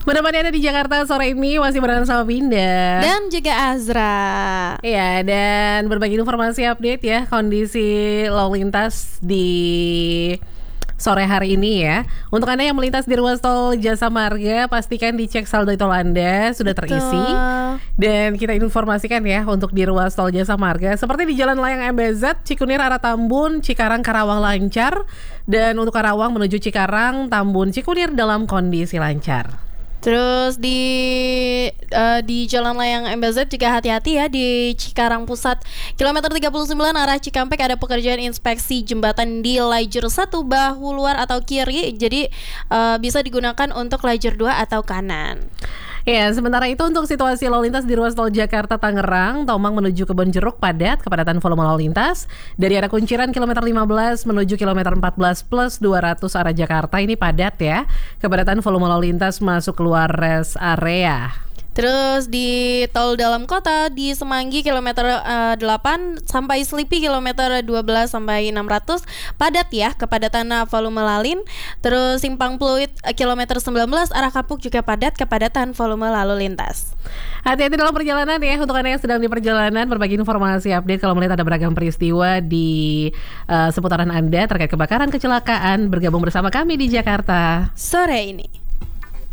Menemani Anda di Jakarta sore ini masih barengan sama Binda dan juga Azra. Iya, dan berbagi informasi update ya kondisi lalu lintas di sore hari ini ya. Untuk Anda yang melintas di ruas tol Jasa Marga, pastikan dicek saldo tol Anda sudah terisi. Dan kita informasikan ya untuk di ruas tol Jasa Marga, seperti di Jalan Layang MBZ, Cikunir arah Tambun, Cikarang Karawang lancar. Dan untuk Karawang menuju Cikarang, Tambun, Cikunir dalam kondisi lancar. Terus di Jalan Layang MBZ juga hati-hati ya di Cikarang Pusat kilometer 39 arah Cikampek ada pekerjaan inspeksi jembatan di lajur 1 bahu luar atau kiri. Jadi bisa digunakan untuk lajur 2 atau kanan. Ya, sementara itu untuk situasi lalu lintas di ruas tol Jakarta Tangerang, Tomang menuju Kebonjeruk padat, kepadatan volume lalu lintas dari arah Kunciran kilometer 15 menuju kilometer 14 plus 200 arah Jakarta ini padat ya. Kepadatan volume lalu lintas masuk keluar rest area. Terus di tol dalam kota di Semanggi kilometer 8 sampai Selipi kilometer 12 sampai 600 padat ya, kepadatan volume lalin. Terus Simpang Pluit kilometer 19 arah Kapuk juga padat, kepadatan volume lalu lintas. Hati-hati dalam perjalanan ya untuk Anda yang sedang di perjalanan, berbagi informasi update kalau melihat ada beragam peristiwa di seputaran Anda terkait kebakaran, kecelakaan, bergabung bersama kami di Jakarta sore ini.